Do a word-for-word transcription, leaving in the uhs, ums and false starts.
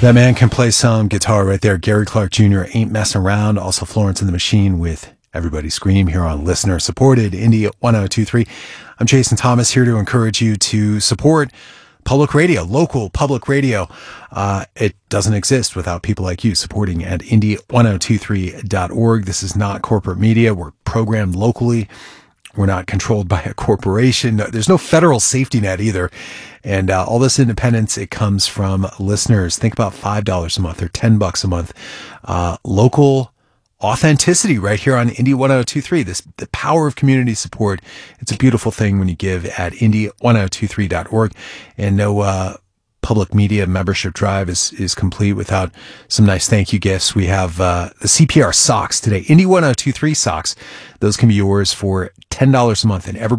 That man can play some guitar right there. Gary Clark Junior, Ain't Messing Around. Also Florence and the Machine with Everybody Scream here on listener supported Indie one oh two point three. I'm Jason Thomas, here to encourage you to support public radio, local public radio. Uh, it doesn't exist without people like you supporting at indie one oh two three dot org. This is not corporate media. We're programmed locally. We're not controlled by a corporation. There's no federal safety net either. And uh, all this independence, it comes from listeners. Think about five dollars a month or ten bucks a month. Uh, local authenticity right here on Indie one oh two point three. This, the power of community support. It's a beautiful thing when you give at indie one oh two three dot org. And no uh, public media membership drive is, is complete without some nice thank you gifts. We have uh, the C P R socks today. Indie one oh two point three socks. Those can be yours for ten dollars a month. And Evergreen